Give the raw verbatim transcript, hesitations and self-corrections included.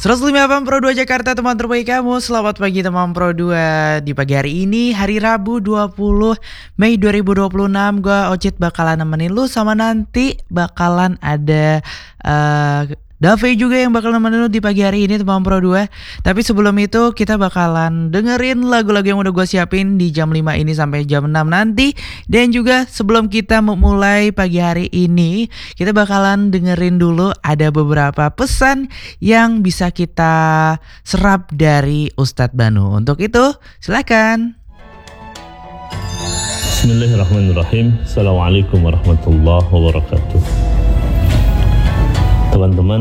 seratus lima F M Pro dua Jakarta, teman terbaik kamu. Selamat pagi teman Pro dua. Di pagi hari ini, hari Rabu dua puluh Mei dua ribu dua puluh enam, gue Ocit bakalan nemenin lu, sama nanti bakalan ada uh, Dave juga yang bakal nemenin lu di pagi hari ini teman Pro dua. Tapi sebelum itu kita bakalan dengerin lagu-lagu yang udah gue siapin di jam lima ini sampai jam enam nanti. Dan juga sebelum kita memulai pagi hari ini, kita bakalan dengerin dulu ada beberapa pesan yang bisa kita serap dari Ustadz Banu. Untuk itu silakan. Bismillahirrahmanirrahim. Assalamualaikum warahmatullahi wabarakatuh. Teman-teman